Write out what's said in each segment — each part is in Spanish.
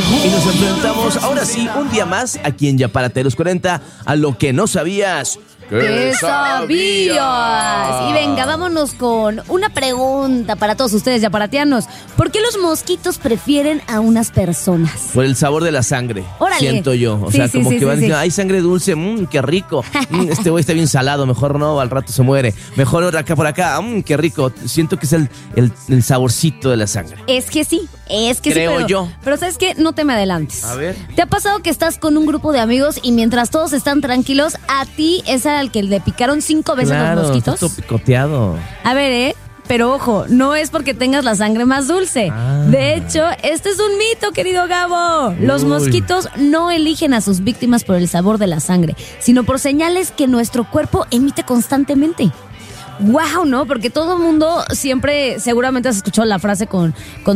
Y nos enfrentamos ahora sí, un día más, aquí en Ya Párate de los 40, a lo que no sabías. ¿Qué sabías? Y venga, vámonos con una pregunta para todos ustedes yaparatianos. ¿Por qué los mosquitos prefieren a unas personas? Por el sabor de la sangre, Órale. siento yo. O Sí, sea, sí, como sí, que van sí, diciendo, sí. hay sangre dulce, qué rico. Este güey está bien salado, mejor no, al rato se muere. Mejor acá por acá, qué rico. Siento que es el saborcito de la sangre. Es que sí, Creo pero, yo. Pero ¿sabes qué? No te me adelantes. A ver. ¿Te ha pasado que estás con un grupo de amigos y mientras todos están tranquilos, a ti es al que le picaron 5 veces Claro, los mosquitos? está todo picoteado. A ver, pero ojo, no es porque tengas la sangre más dulce. Ah. De hecho, este es un mito, querido Gabo. Los Uy. mosquitos no eligen a sus víctimas por el sabor de la sangre, sino por señales que nuestro cuerpo emite constantemente. Wow, ¿no? Porque todo el mundo siempre, seguramente has escuchado la frase con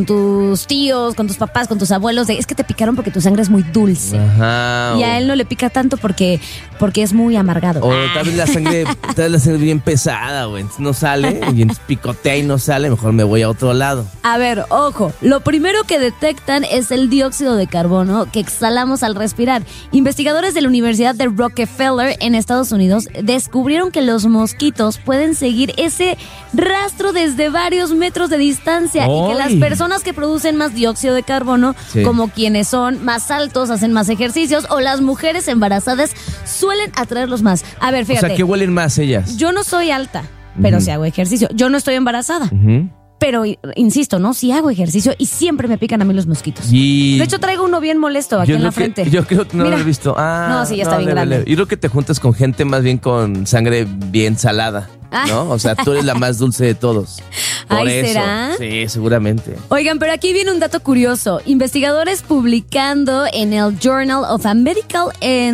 tus tíos, con tus papás, con tus abuelos, de es que te picaron porque tu sangre es muy dulce. Ajá. Y a él no le pica tanto porque es muy amargado. O tal vez la sangre bien pesada, güey. Entonces no sale, y entonces picotea y no sale, mejor me voy a otro lado. A ver, ojo, lo primero que detectan es el dióxido de carbono que exhalamos al respirar. Investigadores de la Universidad de Rockefeller en Estados Unidos descubrieron que los mosquitos pueden seguir ese rastro desde varios metros de distancia y que las ¡Ay! personas que producen más dióxido de carbono, Sí. como quienes son más altos, hacen más ejercicios, o las mujeres embarazadas suelen atraerlos más. A ver, O fíjate, sea, que huelen más ellas. yo no soy alta, pero sí hago ejercicio. Yo no estoy embarazada. Ujú. Pero, insisto, ¿no? Sí hago ejercicio y siempre me pican a mí los mosquitos. Y De hecho, traigo uno bien molesto aquí en la frente. Yo creo que no Mira. lo he visto. No, sí, ya está bien grande. Yo creo que te juntas con gente más bien con sangre bien salada, ¿no? O sea, tú eres la más dulce de todos. Por Ay, eso. ¿será? Sí, seguramente. Oigan, pero aquí viene un dato curioso. Investigadores publicando en el Journal of Medical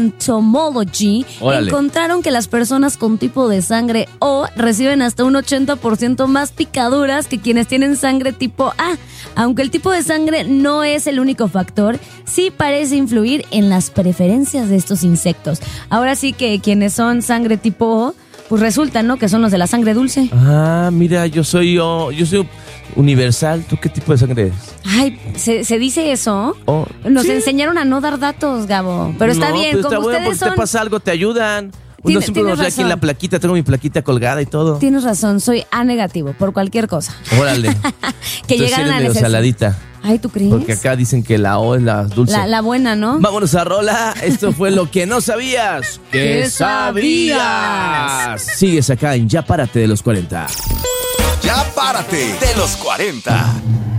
Entomology Órale. encontraron que las personas con tipo de sangre O reciben hasta un 80% más picaduras que quienes tienen sangre tipo A. Aunque el tipo de sangre no es el único factor, sí parece influir en las preferencias de estos insectos. Ahora sí que quienes son sangre tipo O, pues resulta, ¿no? Que son los de la sangre dulce. Ah, mira, yo soy universal. ¿Tú qué tipo de sangre eres? Ay, ¿se dice eso? Oh, Nos sí. enseñaron a no dar datos, Gabo. Pero está No, bien, pero como está bueno ustedes porque son... te pasa algo, te ayudan. Uno Tienes siempre nos ve aquí en la razón. plaquita, tengo mi plaquita colgada y todo. Tienes razón, soy A negativo por cualquier cosa. Órale. Que Entonces llegaran eres a medio necesidad. saladita. Ay, ¿tú crees? Porque acá dicen que la O es la dulce. La buena, ¿no? Vámonos a rola. Esto fue lo que no sabías. ¿Qué sabías? Sigues acá en Ya Párate de los 40. Ya Párate de los 40.